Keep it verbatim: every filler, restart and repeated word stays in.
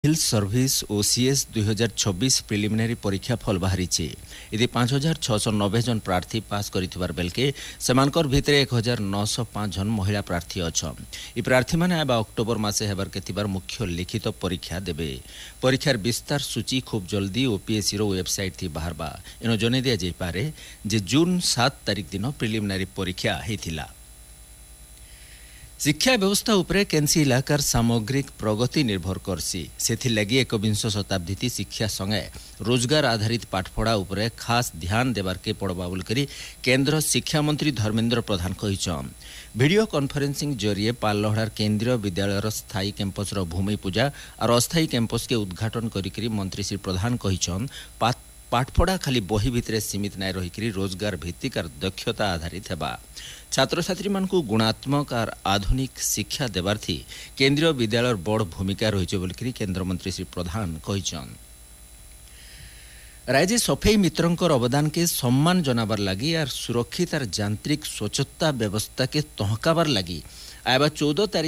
Civil service OCS दुई हजार छब्बीस प्रिलिमिनारी परीक्षा फल बाहरी यदि पांच हजार छःश नबे जन प्रार्थी पास कर बेलके सेमानकर भितर एक हजार नौश पांच जन महिला प्रार्थी अच्छा ये प्रार्थी मैंने आबा अक्टोबर मासे हेबार के तिबार मुख्य लिखित परीक्षा देबे परीक्षार विस्तार सूची खूब जल्दी ओपीएससी रो वेबसाइट थी बाहरबा एनो जने दिया जाई पारे जे जून सात तारिख दिन प्रिलिमिनारी परीक्षा हेतिला। शिक्षा व्यवस्था उपरे केनसी इलाकार सामग्रिक प्रगति निर्भर करसी सेथि लगी एकविंश शताब्दी थी शिक्षा संगे रोजगार आधारित पाठपढ़ा उपरे खास ध्यान देबार के पड़बा बोल करी केंद्र शिक्षा मंत्री धर्मेंद्र प्रधान कहिछन। वीडियो कॉन्फ्रेंसिंग जरिए पाललहड़ार केंद्रीय विद्यालय स्थायी कैंपस भूमि पूजा और अस्थायी कैंपस के उद्घाटन करी मंत्री श्री प्रधान कहिछन पाठपढ़ा खाली बही भितर सीमित नाय रही रोजगार भित्तिक और दक्षता आधारित हेबा छात्र छात्री मान गुणात्मक और आधुनिक शिक्षा देवार थी केंद्रीय विद्यालय बड़ भूमिका रही बोलकरी केंद्र मंत्री श्री प्रधान कहिछन। राज्य सफाई मित्रंकर अवदान के सम्मान जनाबार लगी और सुरक्षित और यांत्रिक स्वच्छता व्यवस्था के तहकाबार लगी आबा चौदह तारीख